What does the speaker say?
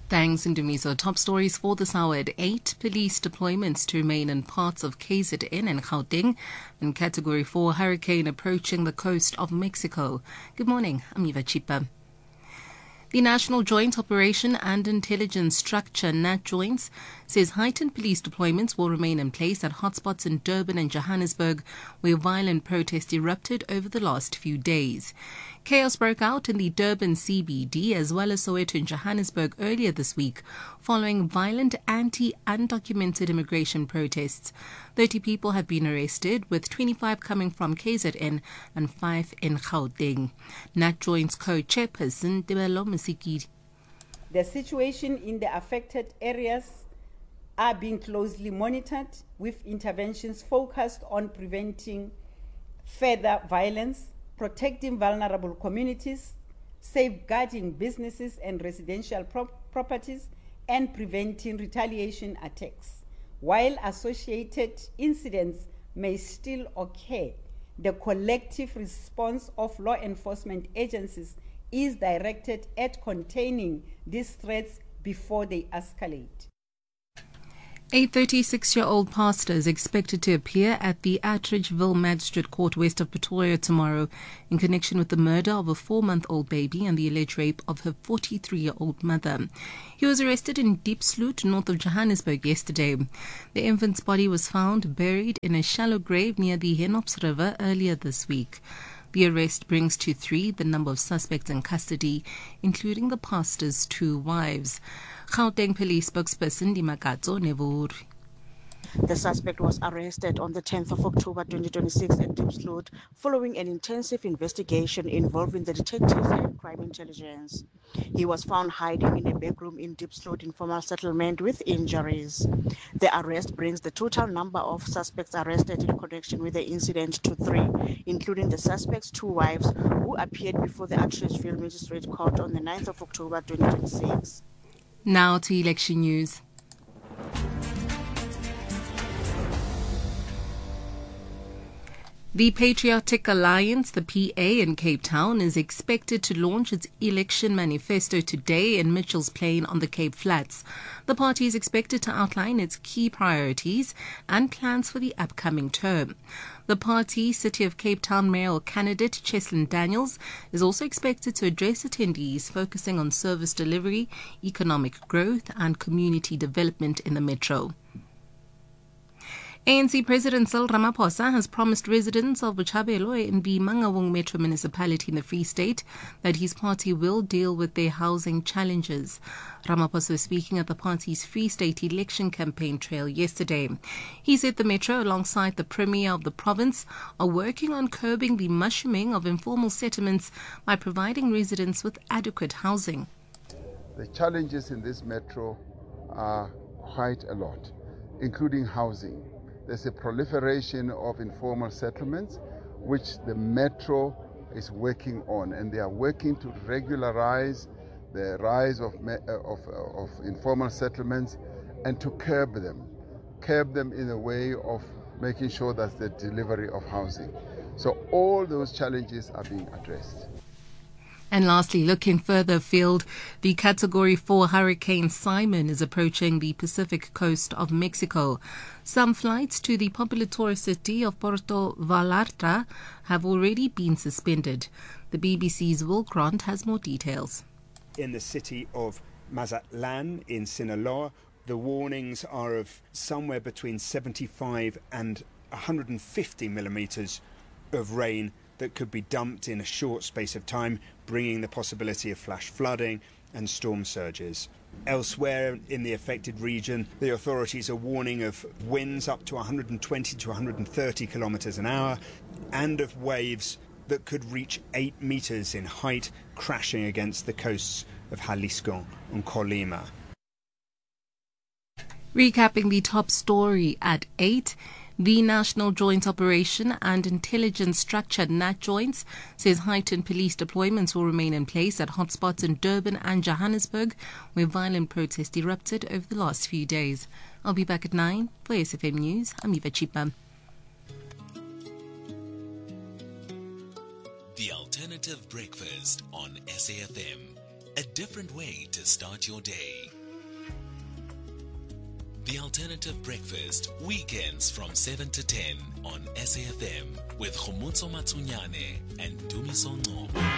Thanks, Ndumiso. Top stories for this hour at 8. Police deployments to remain in parts of KZN and Gauteng. And Category 4 hurricane approaching the coast of Mexico. Good morning, I'm Eva Chipa. The National Joint Operation and Intelligence Structure, NATJOINTS, says heightened police deployments will remain in place at hotspots in Durban and Johannesburg, where violent protests erupted over the last few days. Chaos broke out in the Durban CBD as well as Soweto and Johannesburg earlier this week, following violent anti-undocumented immigration protests. 30 people have been arrested, with 25 coming from KZN and 5 in Gauteng. NATJOINTS co-chairperson Tebelo Masikiri. The situation in the affected areas are being closely monitored, with interventions focused on preventing further violence, protecting vulnerable communities, safeguarding businesses and residential properties, and preventing retaliation attacks. While associated incidents may still occur, the collective response of law enforcement agencies is directed at containing these threats before they escalate. A 36-year-old pastor is expected to appear at the Attridgeville Magistrate Court west of Pretoria tomorrow in connection with the murder of a 4-month-old baby and the alleged rape of her 43-year-old mother. He was arrested in Diepsloot, north of Johannesburg, yesterday. The infant's body was found buried in a shallow grave near the Henops River earlier this week. The arrest brings to 3 the number of suspects in custody, including the pastor's 2 wives. Gauteng Police spokesperson Dimakatso Nevuri. The suspect was arrested on the 10th of October 2026 at Diepsloot following an intensive investigation involving the detectives and crime intelligence. He was found hiding in a backroom in Diepsloot informal settlement with injuries. The arrest brings the total number of suspects arrested in connection with the incident to 3, including the suspect's 2 wives who appeared before the Attridgeville Magistrate Court on the 9th of October 2026. Now to election news. The Patriotic Alliance, the PA in Cape Town, is expected to launch its election manifesto today in Mitchell's Plain on the Cape Flats. The party is expected to outline its key priorities and plans for the upcoming term. The party City of Cape Town mayoral candidate Cheslin Daniels is also expected to address attendees, focusing on service delivery, economic growth and community development in the metro. ANC President Cyril Ramaphosa has promised residents of Botshabelo in the Mangaung Metro Municipality in the Free State that his party will deal with their housing challenges. Ramaphosa was speaking at the party's Free State election campaign trail yesterday. He said the Metro, alongside the Premier of the province, are working on curbing the mushrooming of informal settlements by providing residents with adequate housing. The challenges in this Metro are quite a lot, including housing. There's a proliferation of informal settlements, which the Metro is working on, and they are working to regularize the rise of informal settlements and to curb them in a way of making sure that the delivery of housing. So all those challenges are being addressed. And lastly, looking further afield, the Category 4 Hurricane Simon is approaching the Pacific coast of Mexico. Some flights to the popular tourist city of Puerto Vallarta have already been suspended. The BBC's Will Grant has more details. In the city of Mazatlan in Sinaloa, the warnings are of somewhere between 75 and 150 millimetres of rain that could be dumped in a short space of time, bringing the possibility of flash flooding and storm surges. Elsewhere in the affected region, the authorities are warning of winds up to 120 to 130 kilometres an hour and of waves that could reach 8 metres in height, crashing against the coasts of Jalisco and Colima. Recapping the top story at 8. The National Joint Operation and Intelligence Structure, NATJOINTS, says heightened police deployments will remain in place at hotspots in Durban and Johannesburg, where violent protests erupted over the last few days. I'll be back at 9 for SFM News. I'm Eva Chipa. The Alternative Breakfast on SAFM. A different way to start your day. The Alternative Breakfast, weekends from 7 to 10 on SAFM with Khomotso Matsunyane and Dumiso Ngcobo.